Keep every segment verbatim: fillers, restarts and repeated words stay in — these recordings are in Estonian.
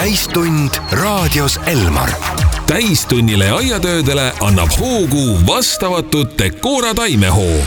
täistund raadios Elmar. Täistunnile ja aiatöödele annab hoogu vastavatud Decora taimehoov.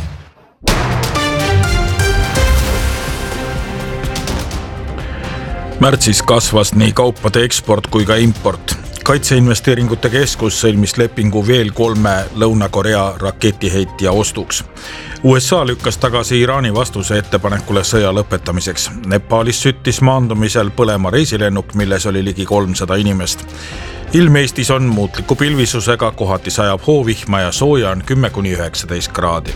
Märtsis kasvas nii kaupade eksport kui ka import. Kaitseinvesteeringute keskus sõlmis lepingu veel kolme Lõuna-Korea raketiheitja ostuks. U S A lükkas tagasi Iraani vastuse ettepanekule sõja lõpetamiseks. Nepaalis süttis maandumisel põlema reisilennuk, milles oli ligi kolmsada inimest. Ilm Eestis on muutliku pilvisusega, kohati sajab hoovihma ja sooja on kümme kuni üheksateist kraadi.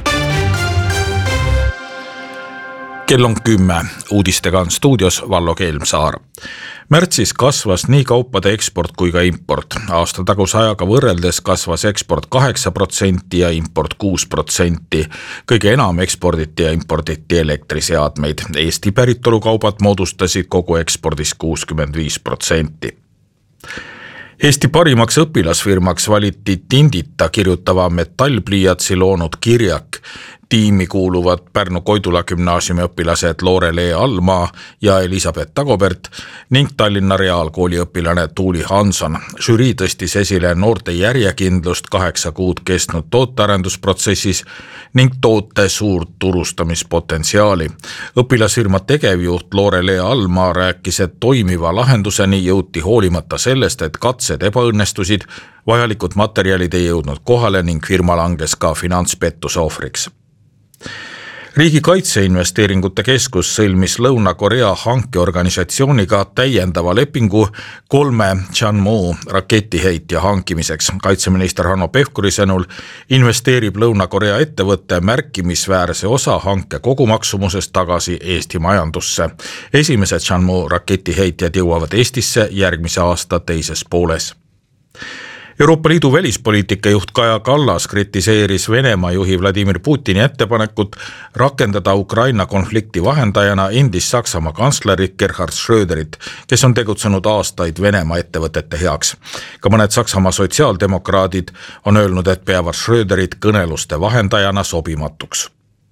Kell on kümme. Uudistega on stuudios Vallo Keelmsaar. Märtsis kasvas nii kaupade eksport kui ka import. Aasta taguse ajaga võrreldes kasvas eksport kaheksa protsenti ja import kuus protsenti. Kõige enam eksporditi ja imporditi elektriseadmeid. Eesti päritolukaubad moodustasid kogu ekspordis kuuskümmend viis protsenti. Eesti parimaks õpilasfirmaks valiti Tindita kirjutava metallpliiatsi loonud Kirjak. Tiimi kuuluvad Pärnu Koidula gümnaasiumi õpilased Loore-Lee Almaa ja Elisabeth Tagobert ning Tallinna Reaalkooli õpilane Tuuli Hanson. Žürii tõstis esile noorte järjekindlust kaheksa kuud kestnud tootearendusprotsessis ning toote suurt turustamispotentsiaali. Õpilasfirma tegevjuht Loore-Lee Almaa rääkis, et toimiva lahenduseni jõuti hoolimata sellest, et katsed ebaõnnestusid, vajalikud materjalid ei jõudnud kohale ning firma langes ka finantspettuse ohvriks. Riigi Kaitseinvesteeringute Keskus sõlmis Lõuna-Korea hankeorganisatsiooniga täiendava lepingu kolme Chanmo raketiheitja hankimiseks. Kaitseminister Hanno Pevkuri sõnul investeerib Lõuna-Korea ettevõtte märkimisväärse osa hanke kogumaksumusest tagasi Eesti majandusse. Esimesed Chanmo raketiheitjad jõuavad Eestisse järgmise aasta teises pooles. Euroopa Liidu välispoliitika juht Kaja Kallas kritiseeris Venemaa juhi Vladimir Putini ettepanekut rakendada Ukraina konflikti vahendajana endist Saksamaa kantslerit Gerhard Schröderit, kes on tegutsenud aastaid Venemaa ettevõtete heaks. Ka mõned Saksamaa sotsiaaldemokraadid on öelnud, et peavad Schröderit kõneluste vahendajana sobimatuks.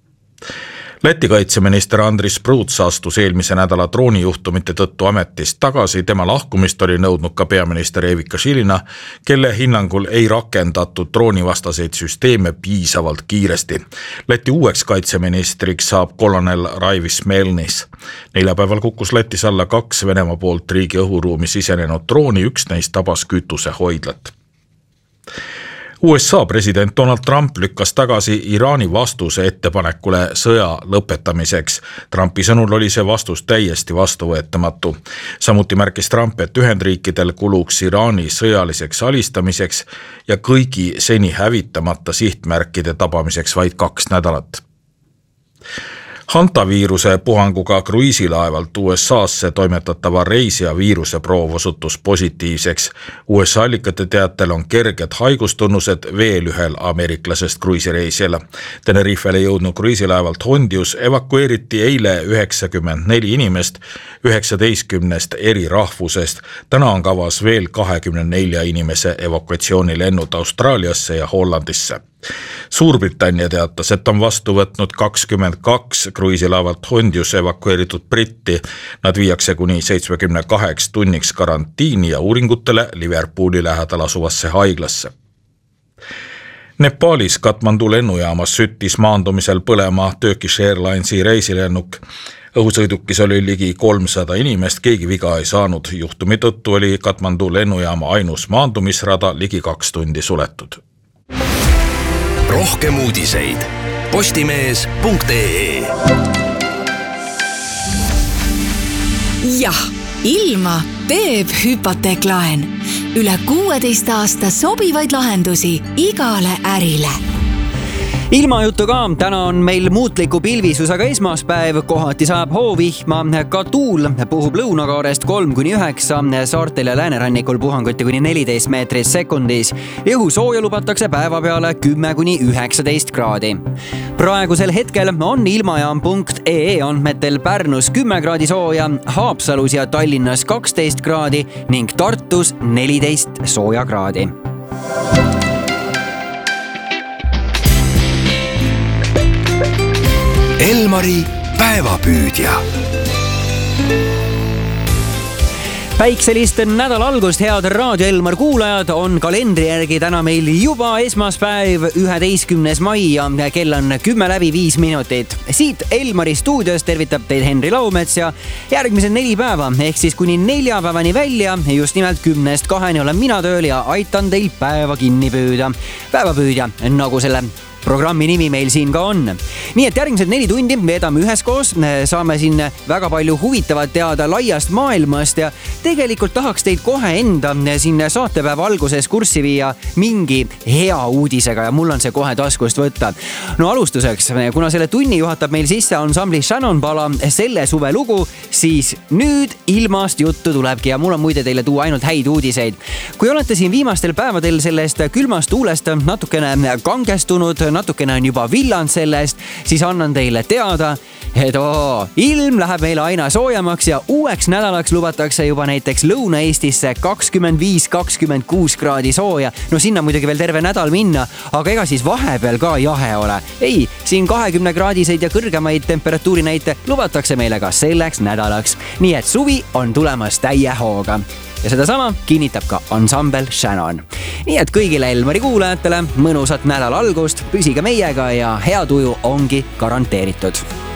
Läti kaitseminister Andris Pruuts astus eelmise nädala droonijuhtumite tõttu ametist tagasi. Tema lahkumist oli nõudnud ka peaminister Evika Šilina, kelle hinnangul ei rakendatud droonivastaseid süsteeme piisavalt kiiresti. Läti uueks kaitseministriks saab kolonel Raivis Melnis. Neljapäeval kukkus Lätis alla kaks Venemaa poolt riigi õhuruumi sisenenud drooni, üks neist tabas kütusehoidlat. U S A president Donald Trump lükkas tagasi Iraani vastuse ettepanekule sõja lõpetamiseks. Trumpi sõnul oli see vastus täiesti vastuvõetamatu. Samuti märkis Trump, et Ühendriikidel kuluks Iraani sõjaliseks alistamiseks ja kõigi seni hävitamata sihtmärkide tabamiseks vaid kaks nädalat. Hantaviiruse puhanguga kruiisilaevalt U S A-sse toimetatava reisija viiruse proov osutus positiivseks. U S A allikate teatel on kerged haigustunnused veel ühel ameeriklasest kruiisireisijal. Tenerifele jõudnud kruiisilaevalt Hondius evakueeriti eile üheksakümmend neli inimest üheksateistkümnest eri rahvusest. Täna on kavas veel kahekümne nelja inimese evakuatsioonilennud Austraaliasse ja Hollandisse. Suurbritannia teatas, et on vastu võtnud kakskümmend kaks kruiisilaevalt Hondius evakueeritud britti. Nad viiakse kuni seitsmekümne kaheks tunniks karantiini ja uuringutele Liverpooli lähedal asuvasse haiglasse. Nepaalis Katmandu lennujaamas süttis maandumisel põlema Turkish Airlinesi reisilennuk. Õhusõidukis oli ligi kolmsada inimest, keegi viga ei saanud. Juhtumi tõttu oli Katmandu lennujaama ainus maandumisrada ligi kaks tundi suletud. Rohkem uudiseid postimees punkt ee. Jah, ilma teeb hüpoteeklaen. Üle kuueteist aasta sobivaid lahendusi igale ärile. Ilmajutu ka, täna on meil muutliku pilvisusega esmaspäev, kohati sajab hoovihma, ka tuul puhub lõunakaarest kolm kuni üheksa, saartel ja läänerannikul puhanguti kuni neliteist meetrit sekundis. Õhu sooja lubatakse päeva peale kümme kuni üheksateist kraadi. Praegusel hetkel on ilmajaam punkt ee andmetel Pärnus kümme kraadi sooja, Haapsalus ja Tallinnas kaksteist kraadi ning Tartus neliteist sooja kraadi. Elmari päevapüüdja. päikselist nädala algust, head Raadio Elmar kuulajad, on kalendri järgi täna meil juba esmaspäev, üheteistkümnes mai ja kell on kümme läbi viis minutit. Siit Elmari stuudios tervitab teid Henri Laumets ja järgmised neli päeva ehk siis kuni neljapäevani välja, just nimelt kümnest kaheni olen mina tööl ja aitan teil päeva kinni püüda. Päevapüüdja, nagu selle programmi nimi meil siin ka on. Nii et järgmised neli tundi veedame üheskoos, saame siin väga palju huvitavat teada laiast maailmast ja tegelikult tahaks teid kohe enda siin saatepäeva alguses kurssi viia mingi hea uudisega ja mul on see kohe taskust võtta. No alustuseks, kuna selle tunni juhatab meil sisse ansambli Shannon Pala selle suve lugu, siis nüüd ilmast juttu tulebki ja mul on muide teile tuua ainult häid uudiseid. Kui olete siin viimastel päevadel sellest külmast tuulest natukene kangestunud, natukene on juba villand sellest, siis annan teile teada, et oo, ilm läheb meile aina soojemaks ja uueks nädalaks lubatakse juba näiteks Lõuna-Eestisse kakskümmend viis kakskümmend kuus kraadi sooja. No sinna muidugi veel terve nädal minna, aga ega siis vahepeal ka jahe ole. Ei, siin kahekümne kraadiseid ja kõrgemaid temperatuuri näite lubatakse meile ka selleks nädalaks. Nii et suvi on tulemas täie hooga. Ja sedasama kinnitab ka ansambel Shannon. Nii et kõigile Elmari kuulajatele mõnusat nädala algust, püsige meiega ja hea tuju ongi garanteeritud.